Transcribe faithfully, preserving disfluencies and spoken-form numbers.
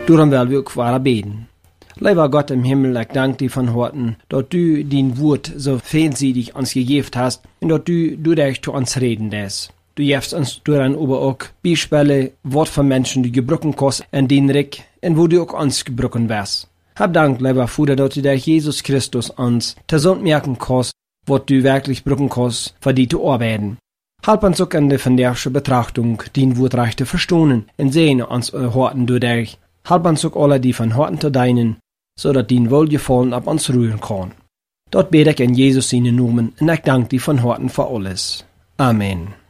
Daarom willen we ook voor beten. Lieber Gott im Himmel, ich danke dir von Horten, dass du dein Wort so vielseitig uns gegeben hast und dass du durch zu uns reden lässt. Du gibst uns daran aber auch Beispiele, Wort von Menschen, die gebrochen kannst, in den Rick, und wo du auch uns gebrochen wärst. Hab Dank, lieber Vater, dass du durch Jesus Christus uns gesund merken kannst, was du wirklich brauchen kannst, für die zu arbeiten. Halb uns auch in der vandaagse Betrachtung dein Wort recht zu verstehen und sehen uns Horten dadurch. Halb uns auch alle die von Horten zu deinen, so dass dein Wohlgefallen ab uns rühren kann. Dort bete ich in Jesus seinen Namen und ich danke dir von Horten für alles. Amen.